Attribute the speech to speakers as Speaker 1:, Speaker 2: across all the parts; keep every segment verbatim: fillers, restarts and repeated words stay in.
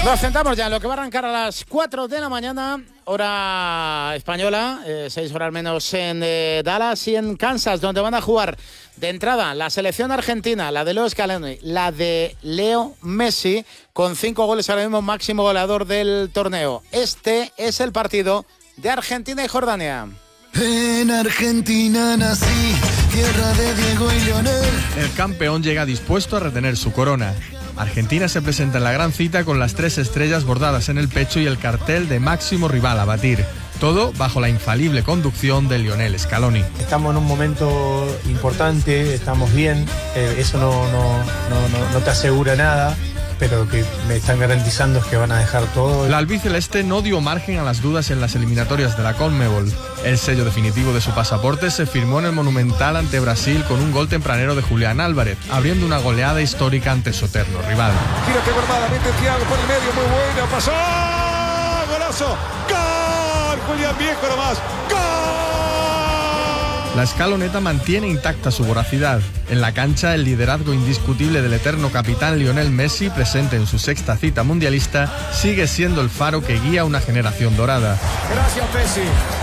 Speaker 1: Nos centramos ya en lo que va a arrancar a las cuatro de la mañana, hora española, eh, seis horas menos en eh, Dallas y en Kansas, donde van a jugar de entrada la selección argentina, la de Leo Scaloni, la de Leo Messi, con cinco goles ahora mismo, máximo goleador del torneo. Este es el partido de Argentina y Jordania.
Speaker 2: En Argentina nací, tierra de Diego y Lionel.
Speaker 3: El campeón llega dispuesto a retener su corona. Argentina se presenta en la gran cita con las tres estrellas bordadas en el pecho y el cartel de máximo rival a batir. Todo bajo la infalible conducción de Lionel Scaloni.
Speaker 4: Estamos en un momento importante, estamos bien, eh, eso no, no, no, no, no te asegura nada, pero lo que me están garantizando es que van a dejar todo.
Speaker 3: La albiceleste no dio margen a las dudas en las eliminatorias de la Conmebol. El sello definitivo de su pasaporte se firmó en el Monumental ante Brasil con un gol tempranero de Julián Álvarez, abriendo una goleada histórica ante su eterno rival.
Speaker 5: Gira que verdaderamente Thiago por el medio, muy bueno, pasó, golazo, gol, Julián Viejo nomás, gol.
Speaker 3: La escaloneta mantiene intacta su voracidad. En la cancha, el liderazgo indiscutible del eterno capitán Lionel Messi, presente en su sexta cita mundialista, sigue siendo el faro que guía a una generación dorada.
Speaker 5: Gracias, Messi.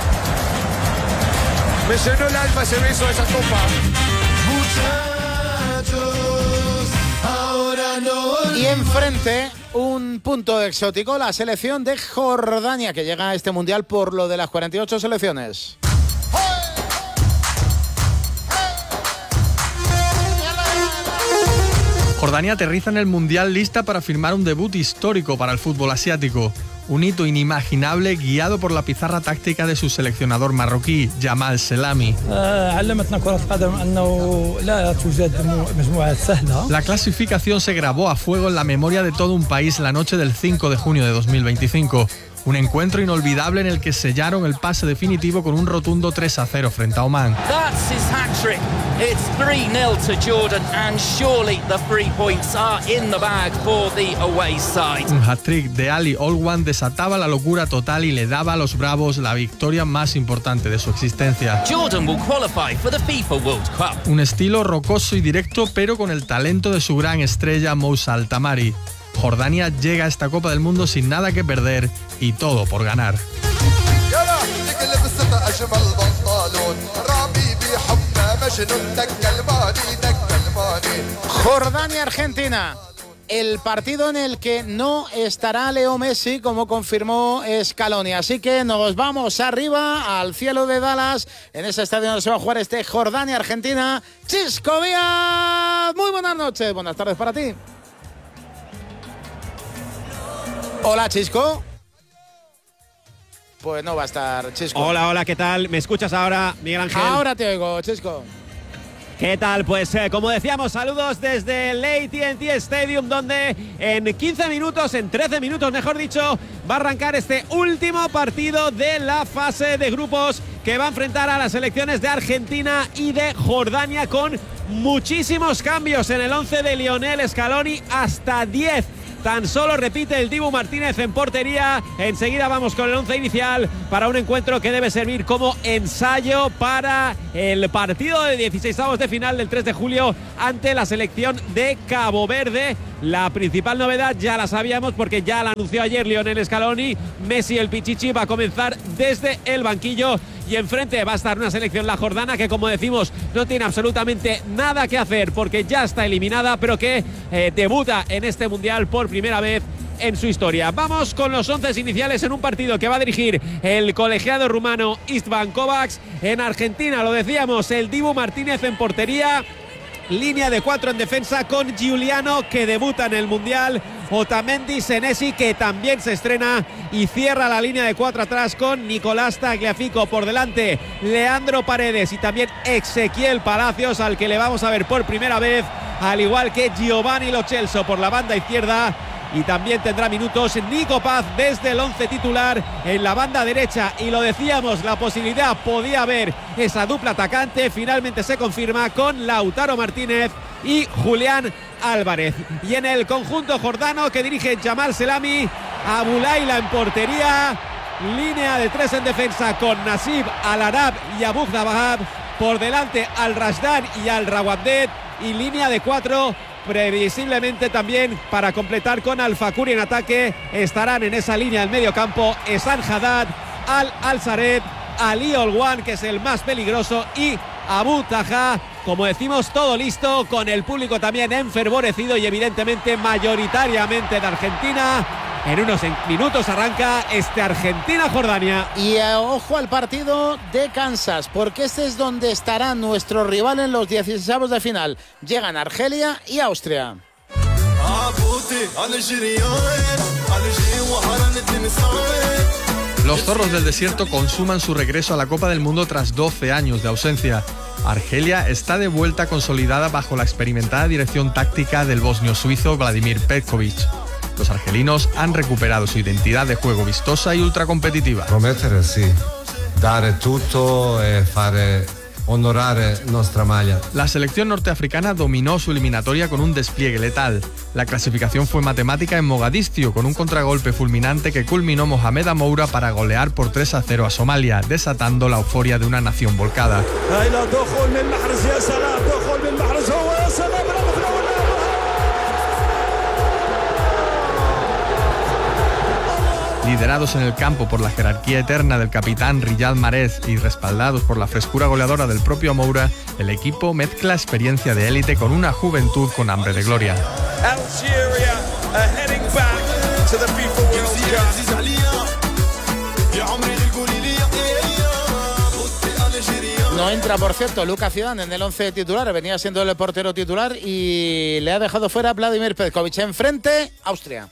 Speaker 5: Me llenó el alma ese beso de esa copa.
Speaker 2: Muchachos, ahora no.
Speaker 1: Y enfrente, un punto exótico, la selección de Jordania, que llega a este mundial por lo de las cuarenta y ocho selecciones.
Speaker 3: Jordania aterriza en el Mundial lista para firmar un debut histórico para el fútbol asiático. Un hito inimaginable guiado por la pizarra táctica de su seleccionador marroquí, Jamal Selami. La clasificación se grabó a fuego en la memoria de todo un país la noche del cinco de junio de dos mil veinticinco. Un encuentro inolvidable en el que sellaron el pase definitivo con un rotundo tres a cero frente a Omán.
Speaker 6: That's his hat-trick. It's three nil to Jordan and surely the three points are in the bag for the away side.
Speaker 3: Un hat-trick de Ali Olwan desataba la locura total y le daba a los bravos la victoria más importante de su existencia.
Speaker 6: Jordan will qualify for the FIFA World Cup.
Speaker 3: Un estilo rocoso y directo, pero con el talento de su gran estrella Moussa Altamari. Jordania llega a esta Copa del Mundo sin nada que perder y todo por ganar.
Speaker 1: Jordania-Argentina, el partido en el que no estará Leo Messi, como confirmó Scaloni. Así que nos vamos arriba al cielo de Dallas, en ese estadio donde se va a jugar este Jordania-Argentina. Chisco Díaz, muy buenas noches, buenas tardes para ti. Hola, Chisco. Pues no va a estar Chisco.
Speaker 7: Hola, hola, ¿qué tal? ¿Me escuchas ahora, Miguel Ángel?
Speaker 1: Ahora te oigo, Chisco.
Speaker 7: ¿Qué tal? Pues eh, como decíamos, saludos desde el A T and T Stadium, donde en quince minutos, en trece minutos mejor dicho, va a arrancar este último partido de la fase de grupos que va a enfrentar a las selecciones de Argentina y de Jordania, con muchísimos cambios en el once de Lionel Scaloni, hasta diez. Tan solo repite el Dibu Martínez en portería. Enseguida vamos con el once inicial para un encuentro que debe servir como ensayo para el partido de dieciseisavos de final del tres de julio ante la selección de Cabo Verde. La principal novedad ya la sabíamos porque ya la anunció ayer Lionel Scaloni. Messi, el Pichichi, va a comenzar desde el banquillo. Y enfrente va a estar una selección, la jordana, que como decimos no tiene absolutamente nada que hacer porque ya está eliminada, pero que eh, debuta en este mundial por primera vez en su historia. Vamos con los once iniciales en un partido que va a dirigir el colegiado rumano Istvan Kovacs. En Argentina, lo decíamos, el Dibu Martínez en portería. Línea de cuatro en defensa con Giuliano, que debuta en el Mundial. Otamendi, Senesi, que también se estrena, y cierra la línea de cuatro atrás con Nicolás Tagliafico. Por delante, Leandro Paredes y también Ezequiel Palacios, al que le vamos a ver por primera vez, al igual que Giovanni Lo Celso por la banda izquierda. Y también tendrá minutos Nico Paz desde el once titular en la banda derecha. Y lo decíamos, la posibilidad podía haber esa dupla atacante. Finalmente se confirma con Lautaro Martínez y Julián Álvarez. Y en el conjunto jordano que dirige Jamal Selami, Abulaila en portería. Línea de tres en defensa con Nasib Al-Arab y Abu Dabahab. Por delante Al Rashdan y Al Rawadet. Y línea de cuatro previsiblemente también para completar con Al Fakuri en ataque. Estarán en esa línea del medio campo Ehsan Haddad, Al Al-Sared, Ali Olwan, que es el más peligroso, y Abu Taha. Como decimos, todo listo, con el público también enfervorecido y evidentemente mayoritariamente de Argentina. En unos minutos arranca este Argentina-Jordania.
Speaker 1: Y eh, ojo al partido de Kansas, porque este es donde estará nuestro rival en los dieciseisavos de final. Llegan Argelia y Austria.
Speaker 3: Los zorros del desierto consuman su regreso a la Copa del Mundo tras doce años de ausencia. Argelia está de vuelta consolidada bajo la experimentada dirección táctica del bosnio suizo Vladimir Petkovic. Los argelinos han recuperado su identidad de juego vistosa y ultracompetitiva.
Speaker 8: Promettere sì, dare tutto e fare onorare nuestra maglia.
Speaker 3: La selección norteafricana dominó su eliminatoria con un despliegue letal. La clasificación fue matemática en Mogadiscio, con un contragolpe fulminante que culminó Mohamed Amoura para golear por tres a cero a Somalia, desatando la euforia de una nación volcada. Liderados en el campo por la jerarquía eterna del capitán Riyad Mahrez y respaldados por la frescura goleadora del propio Amoura, el equipo mezcla experiencia de élite con una juventud con hambre de gloria.
Speaker 5: Algeria are heading back to the FIFA World Cup.
Speaker 1: No entra, por cierto, Lucas Zidane en el once titular. Venía siendo el portero titular y le ha dejado fuera a Vladimir Petkovic. Enfrente, Austria.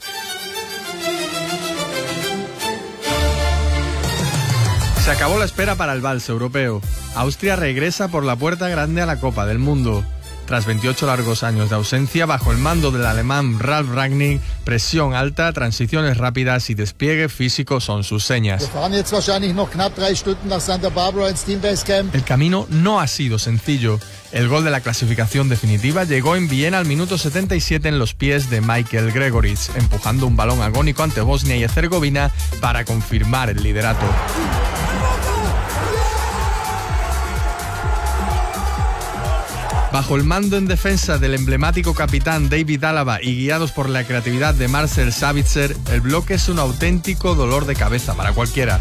Speaker 3: Se acabó la espera para el vals europeo. Austria regresa por la puerta grande a la Copa del Mundo. Tras veintiocho largos años de ausencia, bajo el mando del alemán Ralf Rangnick, presión alta, transiciones rápidas y despliegue físico son sus señas. El camino no ha sido sencillo. El gol de la clasificación definitiva llegó en Viena al minuto setenta y siete en los pies de Michael Gregoritsch, empujando un balón agónico ante Bosnia y Herzegovina para confirmar el liderato. Bajo el mando en defensa del emblemático capitán David Alaba y guiados por la creatividad de Marcel Sabitzer, el bloque es un auténtico dolor de cabeza para cualquiera.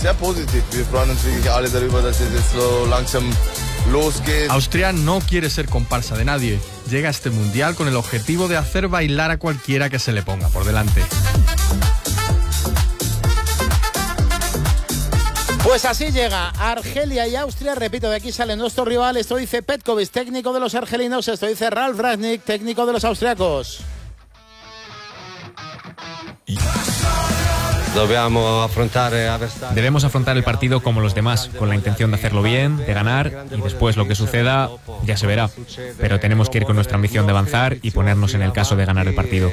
Speaker 3: Austria no quiere ser comparsa de nadie. Llega a este mundial con el objetivo de hacer bailar a cualquiera que se le ponga por delante.
Speaker 1: Pues así llega Argelia y Austria. Repito, de aquí sale nuestro rival. Esto dice Petkovic, técnico de los argelinos. Esto dice Ralf Rangnick, técnico de los austriacos.
Speaker 9: Debemos afrontar el partido como los demás, con la intención de hacerlo bien, de ganar, y después lo que suceda ya se verá. Pero tenemos que ir con nuestra ambición de avanzar y ponernos en el caso de ganar el partido.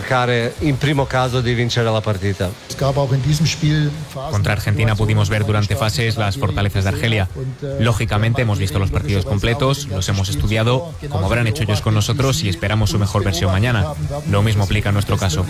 Speaker 9: Contra Argentina pudimos ver durante fases las fortalezas de Argelia. Lógicamente hemos visto los partidos completos, los hemos estudiado, como habrán hecho ellos con nosotros, y esperamos su mejor versión mañana. Lo mismo aplica a nuestro caso.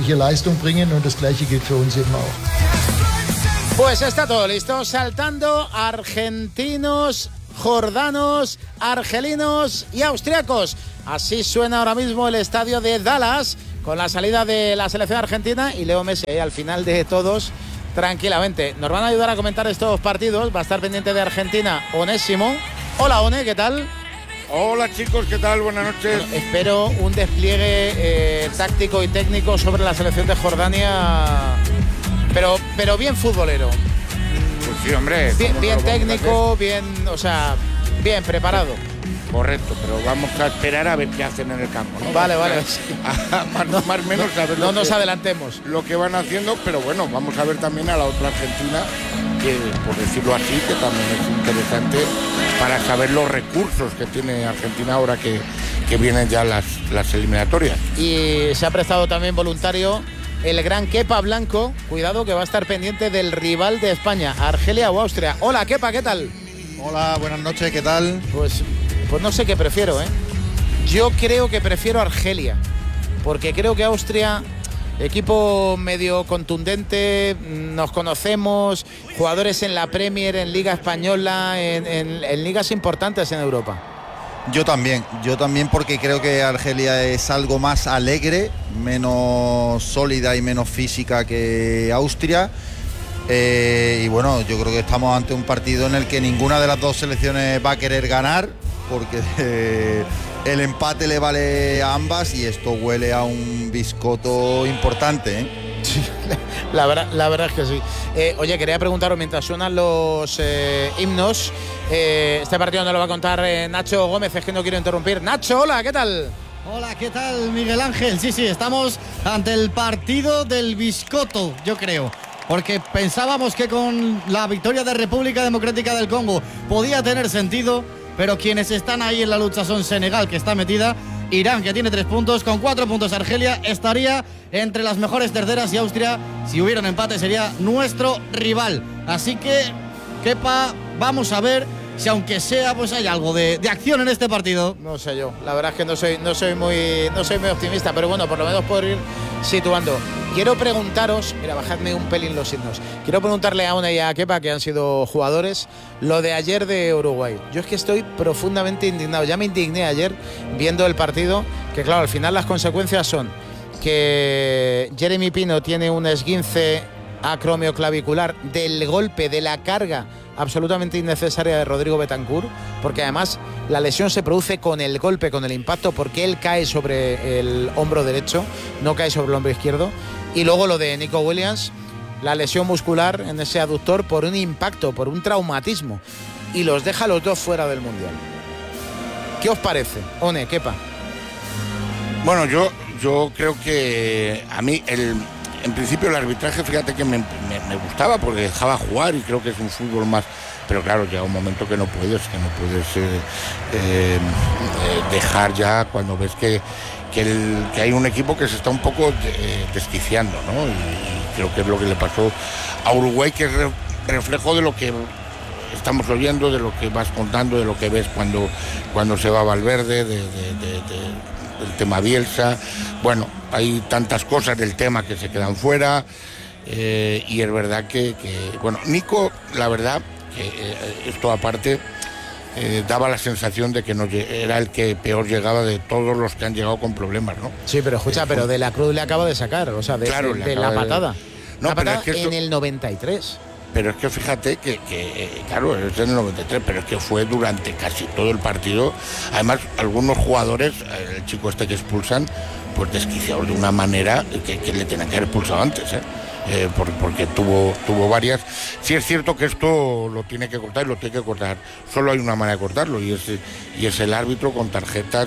Speaker 1: Pues está todo listo, saltando argentinos, jordanos, argelinos y austriacos. Así suena ahora mismo el estadio de Dallas con la salida de la selección argentina y Leo Messi al final de todos tranquilamente. Nos van a ayudar a comentar estos partidos, va a estar pendiente de Argentina Onésimo. Hola One, ¿qué tal?
Speaker 10: Hola chicos, ¿qué tal? Buenas noches.
Speaker 1: Bueno, espero un despliegue eh, táctico y técnico sobre la selección de Jordania, pero, pero bien futbolero.
Speaker 10: Pues sí, hombre.
Speaker 1: Bien, bien técnico, bien, o sea, bien preparado.
Speaker 10: Correcto, pero vamos a esperar a ver qué hacen en el campo, ¿no?
Speaker 1: Vale, vale.
Speaker 10: más, no, más o menos a ver
Speaker 1: no
Speaker 10: lo
Speaker 1: nos
Speaker 10: que,
Speaker 1: adelantemos.
Speaker 10: Lo que van haciendo, pero bueno, vamos a ver también a la otra Argentina, que por decirlo así, que también es interesante para saber los recursos que tiene Argentina ahora que, que vienen ya las, las eliminatorias.
Speaker 1: Y se ha prestado también voluntario el gran Kepa Blanco. Cuidado que va a estar pendiente del rival de España, Argelia o Austria. Hola Kepa, ¿qué tal?
Speaker 11: Hola, buenas noches, ¿qué tal?
Speaker 1: Pues, pues no sé qué prefiero, ¿eh? Yo creo que prefiero Argelia, porque creo que Austria, equipo medio contundente, nos conocemos, jugadores en la Premier, en Liga Española, en, en, en ligas importantes en Europa.
Speaker 11: Yo también, yo también porque creo que Argelia es algo más alegre, menos sólida y menos física que Austria. Eh, y bueno, yo creo que estamos ante un partido en el que ninguna de las dos selecciones va a querer ganar, porque eh, el empate le vale a ambas y esto huele a un biscoto importante, ¿eh?
Speaker 1: Sí, la verdad, la verdad es que sí. Eh, oye, quería preguntaros mientras suenan los eh, himnos. Eh, este partido nos lo va a contar eh, Nacho Gómez, es que no quiero interrumpir. Nacho, hola, ¿qué tal?
Speaker 12: Hola, ¿qué tal, Miguel Ángel? Sí, sí, estamos ante el partido del biscoto, yo creo. Porque pensábamos que con la victoria de República Democrática del Congo podía tener sentido, pero quienes están ahí en la lucha son Senegal, que está metida, Irán, que tiene tres puntos, con cuatro puntos Argelia, estaría entre las mejores terceras, y Austria, si hubiera un empate, sería nuestro rival. Así que, Kepa, vamos a ver si aunque sea, pues hay algo de, de acción en este partido.
Speaker 1: No sé yo, la verdad es que no soy, no soy muy, no soy muy optimista, pero bueno, por lo menos puedo ir situando. Quiero preguntaros, mira, bajadme un pelín los signos. Quiero preguntarle a Una y a Kepa, que han sido jugadores, lo de ayer de Uruguay. Yo es que estoy profundamente indignado. Ya me indigné ayer viendo el partido, que claro, al final las consecuencias son que Jeremy Pino tiene un esguince acromioclavicular del golpe, de la carga absolutamente innecesaria de Rodrigo Bentancur, porque además la lesión se produce con el golpe, con el impacto, porque él cae sobre el hombro derecho, no cae sobre el hombro izquierdo. Y luego lo de Nico Williams, la lesión muscular en ese aductor por un impacto, por un traumatismo, y los deja a los dos fuera del Mundial. ¿Qué os parece? One, Kepa.
Speaker 10: Bueno, yo, yo creo que a mí el... En principio el arbitraje, fíjate que me, me, me gustaba porque dejaba jugar y creo que es un fútbol más... Pero claro, llega un momento que no puedes, que no puedes eh, eh, dejar ya cuando ves que, que, el, que hay un equipo que se está un poco eh, desquiciando, ¿no? Y, y creo que es lo que le pasó a Uruguay, que es re, reflejo de lo que estamos oyendo, de lo que vas contando, de lo que ves cuando, cuando se va Valverde, de... de, de, de el tema Bielsa. Bueno, hay tantas cosas del tema que se quedan fuera, eh, y es verdad que, que, bueno, Nico, la verdad, que eh, esto aparte, eh, daba la sensación de que no, era el que peor llegaba de todos los que han llegado con problemas, ¿no?
Speaker 1: Sí, pero escucha, eh, pero de la Cruz le acaba de sacar, o sea, de,
Speaker 10: claro,
Speaker 1: de, de la patada. De...
Speaker 10: No,
Speaker 1: la patada
Speaker 10: pero es que
Speaker 1: en
Speaker 10: esto...
Speaker 1: el noventa y tres.
Speaker 10: Pero es que fíjate que, que, claro, es en el noventa y tres, pero es que fue durante casi todo el partido. Además, algunos jugadores, el chico este que expulsan, pues desquiciados de una manera que, que le tenían que haber expulsado antes, ¿eh? Eh, por, porque tuvo, tuvo varias. Sí es cierto que esto lo tiene que cortar y lo tiene que cortar. Solo hay una manera de cortarlo y es, y es el árbitro con tarjetas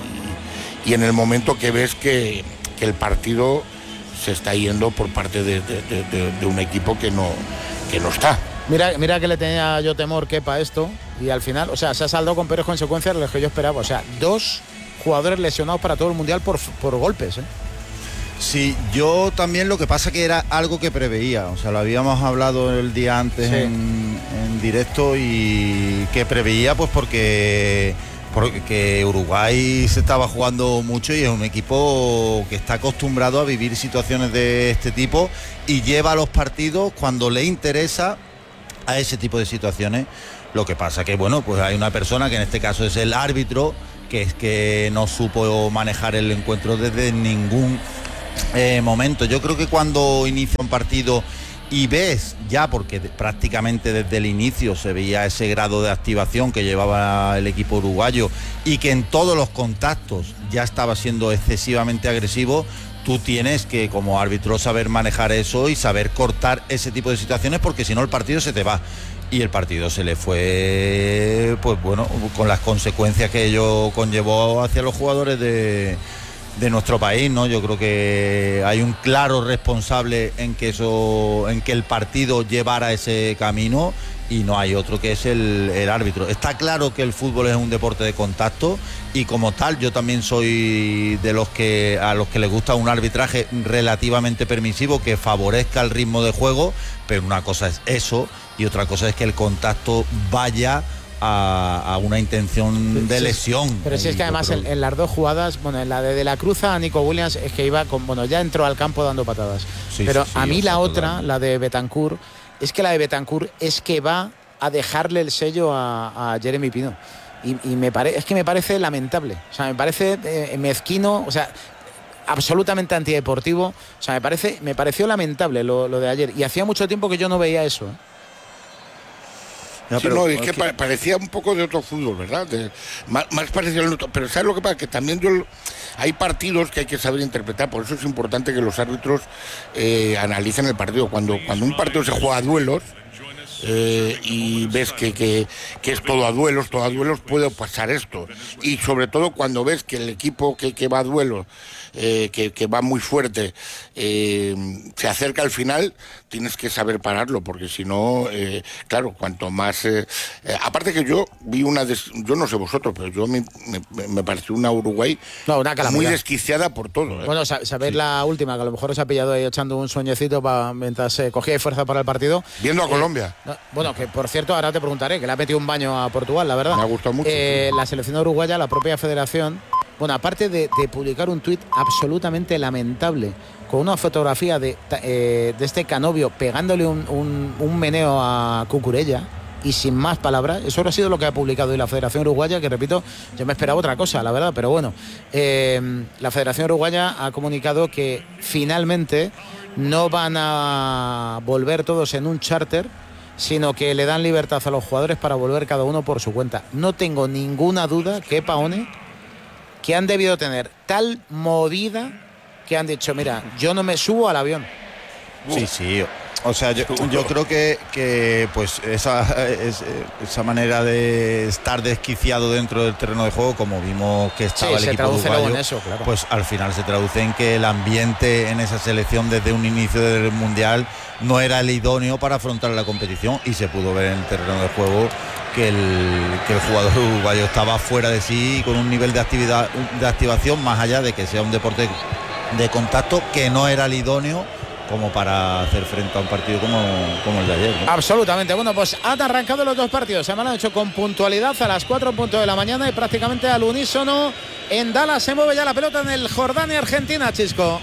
Speaker 10: y, y en el momento que ves que, que el partido se está yendo por parte de, de, de, de, de un equipo que no... que no está.
Speaker 1: Mira, mira que le tenía yo temor, Kepa, esto, y al final, o sea, se ha saldado con peores consecuencias de las que yo esperaba. O sea, dos jugadores lesionados para todo el Mundial por, por golpes, ¿eh?
Speaker 11: Sí, yo también, lo que pasa que era algo que preveía, o sea, lo habíamos hablado el día antes, sí, en, en directo, y que preveía pues porque... porque Uruguay se estaba jugando mucho y es un equipo que está acostumbrado a vivir situaciones de este tipo y lleva los partidos cuando le interesa a ese tipo de situaciones. Lo que pasa que, bueno, pues hay una persona que en este caso es el árbitro, que es que no supo manejar el encuentro desde ningún eh, momento. Yo creo que cuando inicia un partido y ves ya, porque prácticamente desde el inicio se veía ese grado de activación que llevaba el equipo uruguayo y que en todos los contactos ya estaba siendo excesivamente agresivo, tú tienes que, como árbitro, saber manejar eso y saber cortar ese tipo de situaciones, porque si no el partido se te va. Y el partido se le fue, pues bueno, con las consecuencias que ello conllevó hacia los jugadores de... de nuestro país, ¿no? Yo creo que hay un claro responsable en que eso, en que el partido llevara ese camino, y no hay otro, que es el, el árbitro. Está claro que el fútbol es un deporte de contacto y como tal yo también soy de los que a los que les gusta un arbitraje relativamente permisivo que favorezca el ritmo de juego, pero una cosa es eso y otra cosa es que el contacto vaya A, a una intención de lesión.
Speaker 1: Sí, pero si es que además en, en las dos jugadas, bueno, en la de, de la Cruz a Nico Williams, es que iba con, bueno, ya entró al campo dando patadas. Sí, pero sí, sí, a mí la otra, total. La de Bentancur, es que la de Bentancur es que va a dejarle el sello a, a Jeremy Pino. y, y me pare, es que me parece lamentable, o sea, me parece eh, mezquino, o sea, absolutamente antideportivo, o sea, me parece, me pareció lamentable lo, lo de ayer, y hacía mucho tiempo que yo no veía eso, ¿eh?
Speaker 10: No, sí, no, es que, que parecía un poco de otro fútbol, ¿verdad? De, más, más parecido al otro. Pero ¿sabes lo que pasa? Que también yo, hay partidos que hay que saber interpretar, por eso es importante que los árbitros eh, analicen el partido. Cuando, cuando un partido se juega a duelos, Eh, y ves que, que, que es todo a duelos, todo a duelos puede pasar esto. Y sobre todo cuando ves que el equipo que, que va a duelos, eh, que, que va muy fuerte, eh, se acerca al final, tienes que saber pararlo, porque si no, eh, claro, cuanto más... Eh, eh, aparte que yo vi una... Des, yo no sé vosotros, pero yo me, me, me pareció una Uruguay
Speaker 1: no, una
Speaker 10: muy desquiciada por todo. ¿eh?
Speaker 1: Bueno, sabéis sí. La última, que a lo mejor os ha pillado ahí echando un sueñecito pa, mientras eh, cogía fuerza para el partido.
Speaker 10: Viendo a
Speaker 1: eh,
Speaker 10: Colombia.
Speaker 1: No, bueno, que por cierto, ahora te preguntaré, que le ha metido un baño a Portugal, la verdad.
Speaker 10: Me ha gustado mucho.
Speaker 1: Eh,
Speaker 10: sí.
Speaker 1: La selección uruguaya, la propia federación, bueno, aparte de, de publicar un tuit absolutamente lamentable, con una fotografía de, eh, de este Canovio pegándole un, un, un meneo a Cucurella, y sin más palabras, eso ha sido lo que ha publicado hoy la Federación Uruguaya, que repito, yo me esperaba otra cosa, la verdad, pero bueno, eh, la Federación Uruguaya ha comunicado que finalmente no van a volver todos en un charter, sino que le dan libertad a los jugadores para volver cada uno por su cuenta. No tengo ninguna duda que Paone, que han debido tener tal movida que han dicho, mira, yo no me subo al avión.
Speaker 11: Sí, sí. O sea, yo, yo creo que, que pues esa, es, esa manera de estar desquiciado dentro del terreno de juego, como vimos que estaba sí, el equipo uruguayo,
Speaker 1: en eso, claro.
Speaker 11: Pues al final se traduce en que el ambiente en esa selección desde un inicio del Mundial no era el idóneo para afrontar la competición, y se pudo ver en el terreno de juego que el, que el jugador uruguayo estaba fuera de sí, con un nivel de actividad, de activación, más allá de que sea un deporte de contacto, que no era el idóneo como para hacer frente a un partido como, como el de ayer, ¿no?
Speaker 1: Absolutamente. Bueno, pues han arrancado los dos partidos. Se me han hecho con puntualidad a las cuatro en punto de la mañana y prácticamente al unísono. En Dallas se mueve ya la pelota en el Jordania-Argentina, Chisco.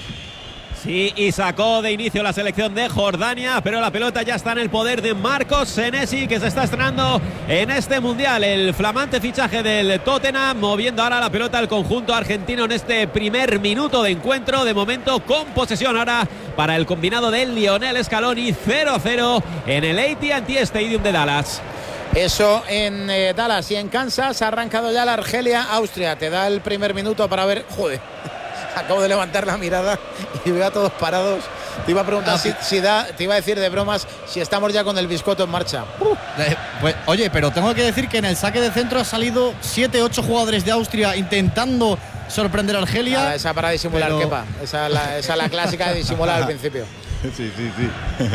Speaker 7: Sí, y sacó de inicio la selección de Jordania, pero la pelota ya está en el poder de Marcos Senesi, que se está estrenando en este Mundial. El flamante fichaje del Tottenham, moviendo ahora la pelota al conjunto argentino en este primer minuto de encuentro. De momento con posesión ahora para el combinado de Lionel Scaloni, cero a cero en el A T and T Stadium de Dallas.
Speaker 1: Eso en eh, Dallas. Y en Kansas ha arrancado ya la Argelia-Austria. Te da el primer minuto para ver... Joder, acabo de levantar la mirada y veo a todos parados. Te iba a preguntar si, si da, te iba a decir de bromas si estamos ya con el biscotto en marcha.
Speaker 12: Uh. Eh, pues, oye, pero tengo que decir que en el saque de centro ha salido siete ocho jugadores de Austria intentando sorprender a Argelia.
Speaker 1: Nada, esa para disimular, pero... Kepa. Esa es la, esa la clásica de disimular al principio.
Speaker 11: Sí, sí, sí.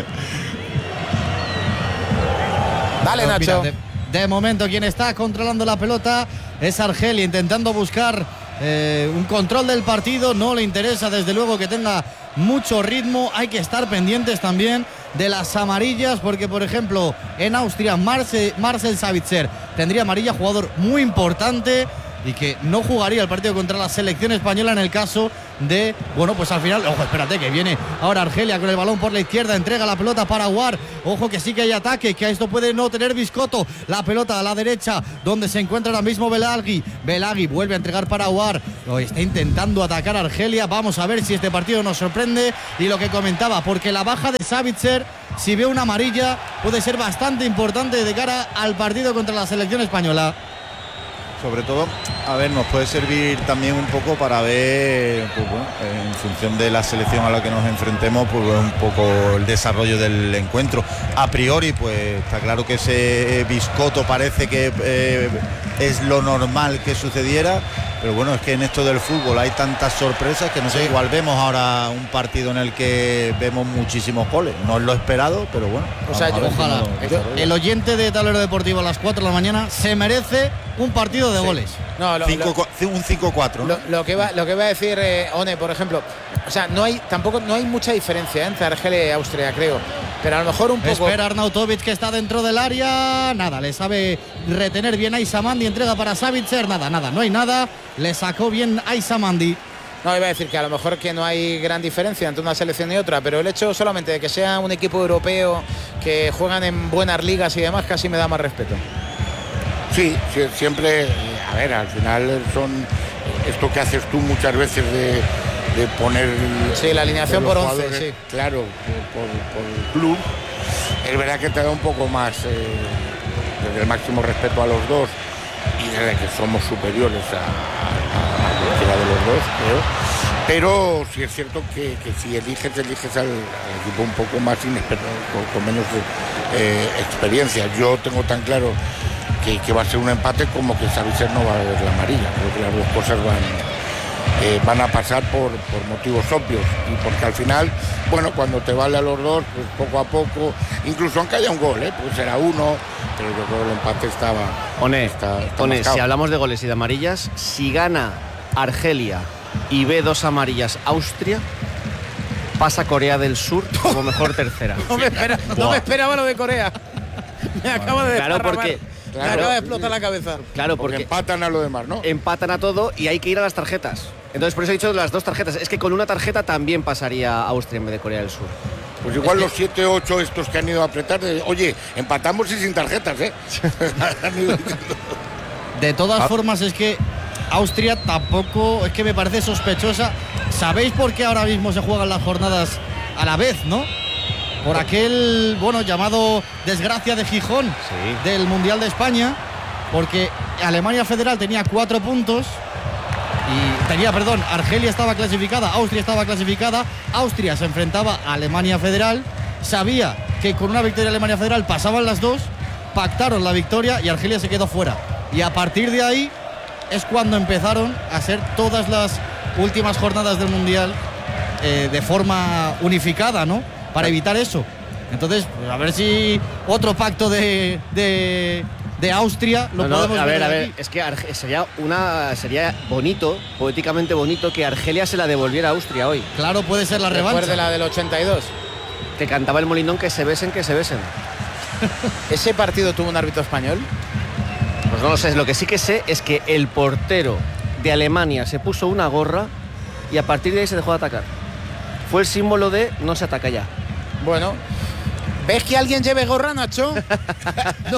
Speaker 1: Dale, Nacho.
Speaker 12: Mira, de, de momento quien está controlando la pelota es Argelia, intentando buscar Eh, un control del partido. No le interesa desde luego que tenga mucho ritmo. Hay que estar pendientes también de las amarillas, porque por ejemplo en Austria Marcel, Marcel Sabitzer tendría amarilla, jugador muy importante y que no jugaría el partido contra la selección española en el caso de, bueno, pues al final, ojo, espérate, que viene ahora Argelia con el balón por la izquierda, entrega la pelota para Aouar, ojo que sí que hay ataque, que a esto puede no tener Biscotto, la pelota a la derecha, donde se encuentra ahora mismo Belaghi, Belaghi vuelve a entregar para Aouar, lo está intentando atacar a Argelia, vamos a ver si este partido nos sorprende, y lo que comentaba, porque la baja de Sabitzer, si ve una amarilla, puede ser bastante importante de cara al partido contra la selección española.
Speaker 11: Sobre todo, a ver, nos puede servir también un poco para ver, pues bueno, en función de la selección a la que nos enfrentemos, pues un poco el desarrollo del encuentro. A priori, pues está claro que ese Biscotto parece que eh, es lo normal que sucediera, pero bueno, es que en esto del fútbol hay tantas sorpresas que no sé, igual vemos ahora un partido en el que vemos muchísimos goles. No es lo esperado, pero bueno.
Speaker 12: O sea, yo, ojalá. Yo, el oyente de Tablero Deportivo a las cuatro de la mañana se merece un partido de sí. goles.
Speaker 1: No, lo,
Speaker 11: Cinco,
Speaker 1: lo,
Speaker 11: un cinco cuatro.
Speaker 1: Lo, lo que va, lo que va a decir eh, One, por ejemplo, o sea, no hay tampoco no hay mucha diferencia entre Argelia y Austria, creo. Pero a lo mejor un poco.
Speaker 12: Espera Arnautovic, que está dentro del área. Nada, le sabe retener bien a Isamandi. Entrega para Sabitzer. Nada, nada, no hay nada. Le sacó bien a Isamandi.
Speaker 1: No, iba a decir que a lo mejor que no hay gran diferencia entre una selección y otra, pero el hecho solamente de que sea un equipo europeo, que juegan en buenas ligas y demás, casi me da más respeto.
Speaker 10: Sí, sí, siempre, a ver, al final son esto que haces tú muchas veces de, de poner...
Speaker 1: Sí, la alineación por once, sí.
Speaker 10: Claro, por, por, por el club. Es verdad que te da un poco más, eh, desde el máximo respeto a los dos y desde que somos superiores a, a, a cualquiera de los dos, creo. Pero sí es cierto que, que si eliges, eliges al, al equipo un poco más inexperto, con, con menos eh, experiencia. Yo tengo tan claro que, que va a ser un empate como que Savicer no va a ver la amarilla. Creo que las dos cosas van, eh, van a pasar por, por motivos obvios. Y porque al final, bueno, cuando te vale a los dos, pues poco a poco, incluso aunque haya un gol, ¿eh? Pues será uno, pero yo creo que el empate estaba...
Speaker 13: One,
Speaker 10: está, está
Speaker 13: One,
Speaker 10: marcado.
Speaker 13: Si hablamos de goles y de amarillas, si gana Argelia y ve dos amarillas Austria, pasa Corea del Sur como mejor tercera.
Speaker 1: No me, espera, no me esperaba lo de Corea. Me acaba de
Speaker 13: Claro, porque
Speaker 1: me
Speaker 13: claro,
Speaker 1: acaba de explotar la cabeza.
Speaker 13: Claro, porque,
Speaker 10: porque empatan a lo demás, ¿no?
Speaker 13: Empatan a todo y hay que ir a las tarjetas. Entonces por eso he dicho las dos tarjetas. Es que con una tarjeta también pasaría Austria en vez de Corea del Sur.
Speaker 10: Pues igual
Speaker 13: es
Speaker 10: los siete, ocho estos que han ido a apretar, de, oye, empatamos y sin tarjetas, ¿eh?
Speaker 12: De todas formas, es que Austria tampoco, es que me parece sospechosa. ¿Sabéis por qué ahora mismo se juegan las jornadas a la vez, no? Por aquel, bueno, llamado desgracia de Gijón, sí, del Mundial de España, porque Alemania Federal tenía cuatro puntos y tenía, perdón, Argelia estaba clasificada, Austria estaba clasificada, Austria se enfrentaba a Alemania Federal, sabía que con una victoria de Alemania Federal pasaban las dos, pactaron la victoria y Argelia se quedó fuera. Y a partir de ahí es cuando empezaron a ser todas las últimas jornadas del Mundial eh, de forma unificada, ¿no? Para evitar eso. Entonces, pues a ver si otro pacto de, de, de Austria lo
Speaker 13: no, no,
Speaker 12: podemos
Speaker 13: a ver,
Speaker 12: ver
Speaker 13: a
Speaker 12: aquí.
Speaker 13: ver, es que Arge- sería una sería bonito, poéticamente bonito, que Argelia se la devolviera a Austria hoy.
Speaker 12: Claro, puede ser la revancha.
Speaker 1: Recuerde la del ochenta y dos.
Speaker 13: Que cantaba el Molinón, que se besen, que se besen.
Speaker 1: ¿Ese partido tuvo un árbitro español?
Speaker 13: Pues no lo sé, lo que sí que sé es que el portero de Alemania se puso una gorra y a partir de ahí se dejó de atacar. Fue el símbolo de no se ataca ya.
Speaker 1: Bueno, ¿ves que alguien lleve gorra, Nacho?
Speaker 12: No.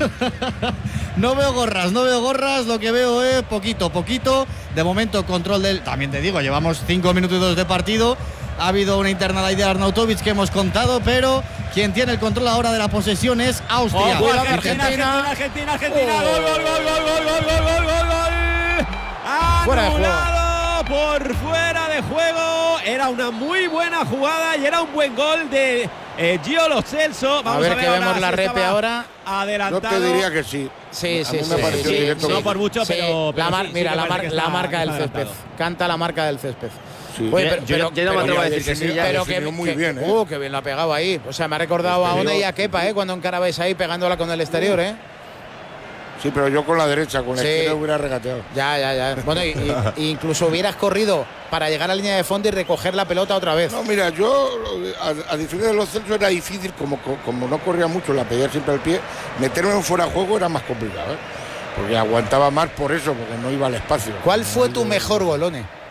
Speaker 12: No veo gorras, no veo gorras, lo que veo es poquito, poquito. De momento control del... También te digo, llevamos cinco minutos de partido. Ha habido una internada ahí de Arnautovic que hemos contado, pero quien tiene el control ahora de la posesión es Austria.
Speaker 7: Oh, Argentina, Argentina, Argentina, Argentina,
Speaker 1: Oh.
Speaker 7: gol, gol, gol, gol, gol, gol, gol, gol, gol, gol.
Speaker 1: Fuera de juego.
Speaker 7: Anulado por fuera de juego. Era una muy buena jugada y era un buen gol de eh, Gio Lo Celso. Vamos
Speaker 1: a ver,
Speaker 7: a ver
Speaker 1: que
Speaker 7: ahora
Speaker 1: vemos la
Speaker 7: si
Speaker 1: repe
Speaker 7: estaba
Speaker 1: ahora.
Speaker 7: Adelantado.
Speaker 10: Yo te diría que sí.
Speaker 1: Sí,
Speaker 10: A
Speaker 1: sí,
Speaker 10: mí
Speaker 1: sí.
Speaker 10: me pareció
Speaker 1: sí,
Speaker 10: directo
Speaker 1: sí.
Speaker 10: que
Speaker 7: No por mucho,
Speaker 1: Sí,
Speaker 7: pero, pero
Speaker 1: la mar-
Speaker 7: sí, sí
Speaker 1: mira,
Speaker 7: que
Speaker 1: la,
Speaker 7: parece
Speaker 1: mar-
Speaker 7: que
Speaker 1: la
Speaker 7: está-
Speaker 1: marca del
Speaker 7: está
Speaker 1: césped.
Speaker 7: adelantado.
Speaker 1: Canta la marca del césped.
Speaker 10: Sí.
Speaker 1: Oye,
Speaker 13: Yo-
Speaker 1: pero,
Speaker 13: yo-
Speaker 1: pero-
Speaker 13: yo no me
Speaker 1: pero-
Speaker 13: atrevo a
Speaker 1: pero-
Speaker 13: decir que sí, ya.
Speaker 1: Pero
Speaker 10: definió
Speaker 1: que,
Speaker 10: muy
Speaker 1: que-
Speaker 10: bien, ¿eh?
Speaker 1: Uh, que bien lo ha pegado ahí. O sea, me ha recordado a
Speaker 10: Exterior.
Speaker 1: One y a Kepa, ¿eh? Cuando encarabais ahí pegándola con el exterior, ¿eh?
Speaker 10: Sí, pero yo con la derecha, con la
Speaker 1: Sí.
Speaker 10: izquierda hubiera regateado.
Speaker 1: Ya, ya, ya. Bueno, y, y- y incluso hubieras corrido para llegar a la línea de fondo y recoger la pelota otra vez.
Speaker 10: No, mira, yo, a, a diferencia de los Celso, era difícil, como, como no corría mucho, la pedía siempre al pie, meterme en fuera de juego era más complicado, ¿eh? Porque aguantaba más por eso, porque no iba al espacio.
Speaker 1: ¿Cuál fue tu mejor golone?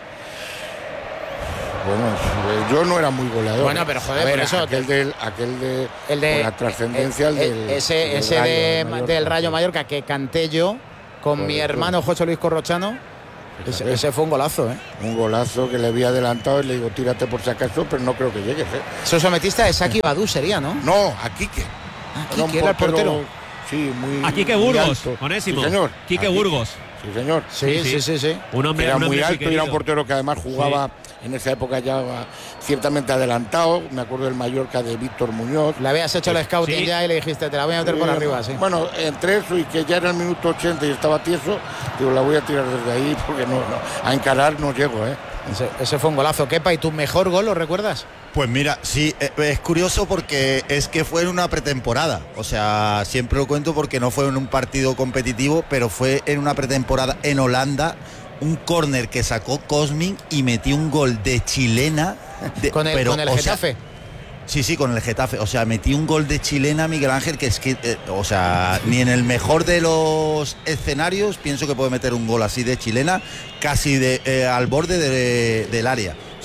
Speaker 10: Bueno, eh, yo no era muy goleador.
Speaker 1: Bueno, pero joder,
Speaker 10: A ver,
Speaker 1: por eso
Speaker 10: aquel, del, aquel de,
Speaker 1: El de
Speaker 10: con la trascendencia, el
Speaker 1: eh,
Speaker 10: del,
Speaker 1: ese,
Speaker 10: del
Speaker 1: ese
Speaker 10: Rayo
Speaker 1: de-
Speaker 10: Mallorca.
Speaker 1: del Rayo Mallorca que canté yo con mi
Speaker 10: Correcto.
Speaker 1: hermano José Luis Corrochano. Ese, ese fue un golazo, ¿eh?
Speaker 10: Un golazo que le había adelantado y le digo, tírate por si acaso, pero no creo que llegues, ¿eh?
Speaker 1: Eso sometiste a Saki Badú, sería, ¿no?
Speaker 10: No, a Quique.
Speaker 1: Ah,
Speaker 10: Era un
Speaker 1: Quique era el portero.
Speaker 10: Sí, muy.
Speaker 7: A Quique
Speaker 10: muy
Speaker 7: Burgos,
Speaker 10: alto.
Speaker 7: Onésimo.
Speaker 10: Sí, señor.
Speaker 7: Quique
Speaker 10: A
Speaker 7: Burgos.
Speaker 10: Sí, señor.
Speaker 1: Sí, sí, sí, sí.
Speaker 7: Un hombre,
Speaker 10: Era
Speaker 7: un
Speaker 10: muy
Speaker 7: hombre
Speaker 10: alto y era un
Speaker 7: querido.
Speaker 10: portero que además jugaba en esa época ya ciertamente adelantado. Me acuerdo del Mallorca de Víctor Muñoz.
Speaker 1: Le habías hecho el scouting
Speaker 7: Sí.
Speaker 1: ya y le dijiste, te la voy a meter por
Speaker 10: Eh,
Speaker 1: arriba, sí.
Speaker 10: Bueno, entre eso y que ya era el minuto ochenta y estaba tieso, digo, la voy a tirar desde ahí porque no, no, a encarar no llego, ¿eh?
Speaker 1: Ese, ese fue un golazo. Kepa, ¿y tu mejor gol lo recuerdas?
Speaker 11: Pues mira, sí, eh, es curioso porque es que fue en una pretemporada. O sea, siempre lo cuento porque no fue en un partido competitivo, pero fue en una pretemporada en Holanda, un córner que sacó Cosmin y metió un gol de chilena. De,
Speaker 1: Con el,
Speaker 11: pero,
Speaker 1: con el
Speaker 11: o sea,
Speaker 1: Getafe.
Speaker 11: sí, sí, con el Getafe. O sea, metí un gol de chilena, Miguel Ángel, que es que, eh, o sea, ni en el mejor de los escenarios pienso que puede meter un gol así de chilena, casi de, eh, al borde de- del área. O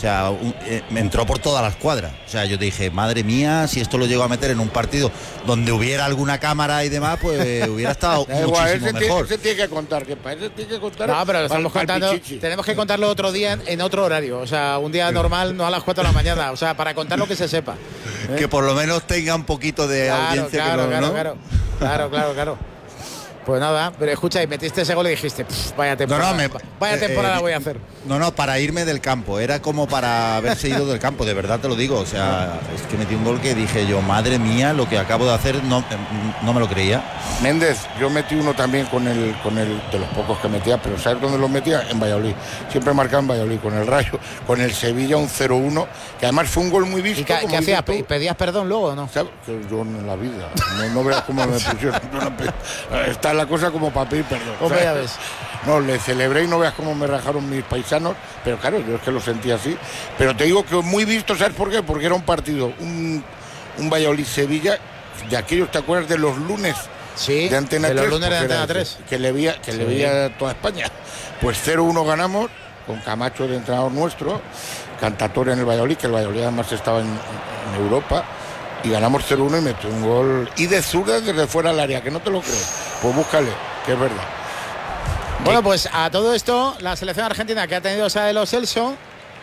Speaker 11: sea, un, eh, me entró por todas las cuadras. O sea, yo dije, madre mía, si esto lo llego a meter en un partido donde hubiera alguna cámara y demás, pues hubiera estado
Speaker 10: Da igual,
Speaker 11: muchísimo
Speaker 10: ese
Speaker 11: mejor.
Speaker 10: Tiene, ese tiene que contar, que para ese tiene que contar.
Speaker 1: No, pero lo
Speaker 10: para-
Speaker 1: estamos
Speaker 10: para el
Speaker 1: contando.
Speaker 10: pichichi.
Speaker 1: Tenemos que contarlo otro día en, en otro horario. O sea, un día normal, no a las cuatro de la mañana. O sea, para contar lo que se sepa. ¿eh?
Speaker 11: Que por lo menos tenga un poquito de
Speaker 1: Claro,
Speaker 11: audiencia.
Speaker 1: claro,
Speaker 11: que no,
Speaker 1: claro,
Speaker 11: ¿no?
Speaker 1: claro, claro, claro, claro. Pues nada, pero escucha, y metiste ese gol y dijiste, "Pff, vaya temporada,
Speaker 11: No, no, me-
Speaker 1: vaya
Speaker 11: eh,
Speaker 1: temporada
Speaker 11: eh,
Speaker 1: voy a hacer.
Speaker 11: No, no, para irme del campo. Era como para haberse ido del campo, de verdad te lo digo. O sea, es que metí un gol que dije yo, madre mía, lo que acabo de hacer no, no me lo creía.
Speaker 10: Méndez, yo metí uno también con el, con el, de los pocos que metía, pero ¿sabes dónde los metía? En Valladolid. Siempre marcaba en Valladolid, con el Rayo, con el Sevilla un cero uno, que además fue un gol muy visto.
Speaker 1: ¿Y qué,
Speaker 10: como
Speaker 1: qué hacías?
Speaker 10: dices tú.
Speaker 1: ¿Pe- ¿Pedías perdón luego o no?
Speaker 10: ¿Sabes? Que yo en la vida, no, no veas cómo me pusieron. Yo no pe- Está la cosa como para pedir perdón.
Speaker 1: Hombre,
Speaker 10: ¿sabes?
Speaker 1: ya ves.
Speaker 10: No, le celebré y no veas cómo me rajaron mis paisanos, pero claro, yo es que lo sentí así. Pero te digo que muy visto, ¿sabes por qué? Porque era un partido, un, un Valladolid-Sevilla, de aquellos, ¿te acuerdas de los lunes?
Speaker 1: Sí,
Speaker 10: de Antena
Speaker 1: de los
Speaker 10: tres,
Speaker 1: lunes de
Speaker 10: pues era
Speaker 1: Antena
Speaker 10: ese,
Speaker 1: tres.
Speaker 10: que le veía, que le
Speaker 1: Sí.
Speaker 10: veía toda España. Pues cero uno ganamos, con Camacho de entrenador nuestro, Cantatore en el Valladolid, que el Valladolid además estaba en, en Europa, y ganamos cero uno y metió un gol. Y de zurda desde fuera del área, que no te lo crees. Pues búscale, que es verdad.
Speaker 1: Bueno, pues a todo esto, la selección argentina que ha tenido esa de los Celso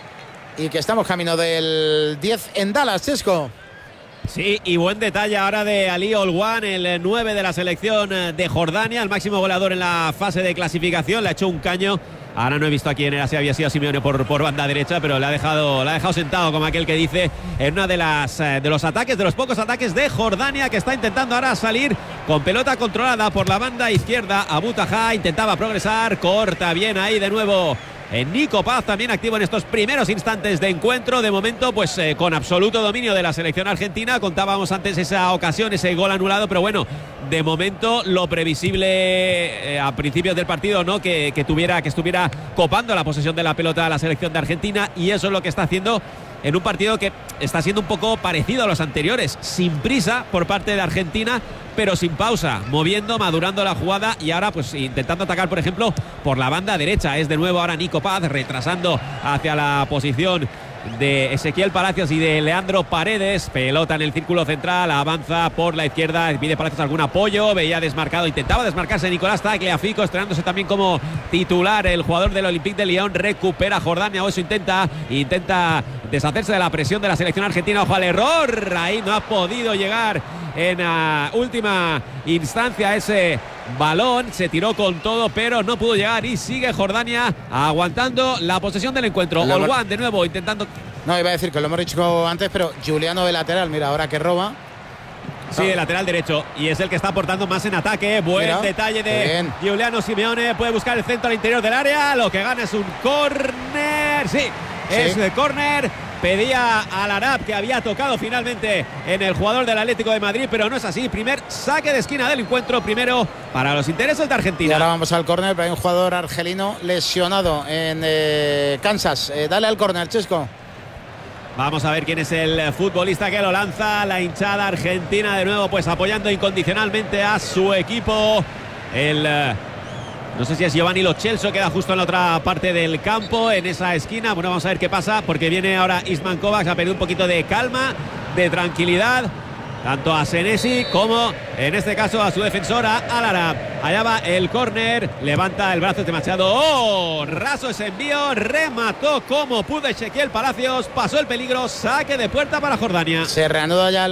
Speaker 1: y que estamos camino del diez en Dallas, Chesco.
Speaker 7: Sí, y buen detalle ahora de Ali Olwan, el nueve de la selección de Jordania, el máximo goleador en la fase de clasificación, le ha hecho un caño. Ahora no he visto a quién era, si había sido Simeone por, por banda derecha, pero le ha dejado, le ha dejado sentado, como aquel que dice, en una de las de los ataques, de los pocos ataques de Jordania, que está intentando ahora salir con pelota controlada por la banda izquierda. Abu Taha intentaba progresar, corta bien ahí de nuevo. Eh, Nico Paz también activo en estos primeros instantes de encuentro. De momento, pues eh, con absoluto dominio de la selección argentina. Contábamos antes esa ocasión, ese gol anulado, pero bueno, de momento lo previsible eh, a principios del partido, ¿no? Que, que tuviera, que estuviera copando la posesión de la pelota a la selección de Argentina, y eso es lo que está haciendo en un partido que está siendo un poco parecido a los anteriores, sin prisa por parte de Argentina, pero sin pausa, moviendo, madurando la jugada y ahora pues intentando atacar, por ejemplo, por la banda derecha. Es de nuevo ahora Nico Paz retrasando hacia la posición de Ezequiel Palacios y de Leandro Paredes. Pelota en el círculo central, avanza por la izquierda, pide Palacios algún apoyo, veía desmarcado, intentaba desmarcarse Nicolás Tagliafico, estrenándose también como titular el jugador del Olympique de Lyon. Recupera Jordania, o eso intenta, intenta deshacerse de la presión de la selección argentina. Ojo al error, ahí no ha podido llegar en uh, última instancia ese balón, se tiró con todo pero no pudo llegar y sigue Jordania aguantando la posesión del encuentro.
Speaker 1: Lo hemos-
Speaker 7: Olwan de nuevo intentando.
Speaker 1: No, iba a decir que lo hemos dicho antes, pero Juliano de lateral, mira, ahora que roba.
Speaker 7: Sí, de lateral derecho, y es el que está aportando más en ataque. Buen
Speaker 1: Mira,
Speaker 7: detalle de
Speaker 1: bien.
Speaker 7: Giuliano Simeone, puede buscar el centro al interior del área, lo que gana es un córner. Sí, es de córner. Pedía al Arab, que había tocado finalmente en el jugador del Atlético de Madrid, pero no es así. Primer saque de esquina del encuentro, primero para los intereses de
Speaker 1: Y
Speaker 7: Argentina.
Speaker 1: ahora vamos al córner, pero hay un jugador argelino lesionado en eh, Kansas. Eh, dale al córner, Chesco.
Speaker 7: Vamos a ver quién es el futbolista que lo lanza. La hinchada argentina de nuevo pues apoyando incondicionalmente a su equipo. El eh, no sé si es Giovanni Lo Celso, queda justo en la otra parte del campo, en esa esquina. Bueno, vamos a ver qué pasa, porque viene ahora Isman Kovacs, ha perdido un poquito de calma, de tranquilidad, tanto a Senesi como en este caso a su defensora, al Arab. Allá va el córner, levanta el brazo demasiado. ¡Oh! Raso ese envío, remató como pudo Ezequiel Palacios, pasó el peligro, saque de puerta para Jordania.
Speaker 1: Se reanuda ya